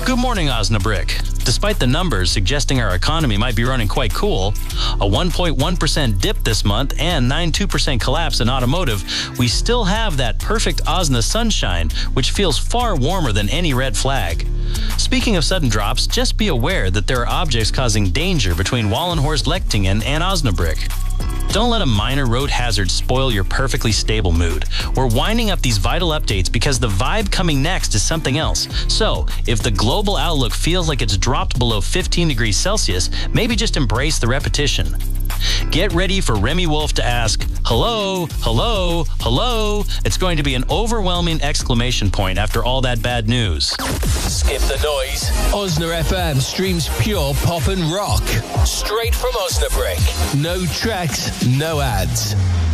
Good morning, Osnabrick. Despite the numbers suggesting our economy might be running quite cool, a 1.1% dip this month and 9.2% collapse in automotive, we still have that perfect Osna sunshine, which feels far warmer than any red flag. Speaking of sudden drops, just be aware that there are objects causing danger between Wallenhorst-Lechtingen and Osnabrick. Don't let a minor road hazard spoil your perfectly stable mood. We're winding up these vital updates because the vibe coming next is something else. So, if the global outlook feels like it's dropped below 15 degrees Celsius, maybe just embrace the repetition. Get ready for Remy Wolf to ask, hello, hello, hello. It's going to be an overwhelming exclamation point after all that bad news. Skip the noise. Osna FM streams pure pop and rock. Straight from Osnabrick. No tracks, no ads.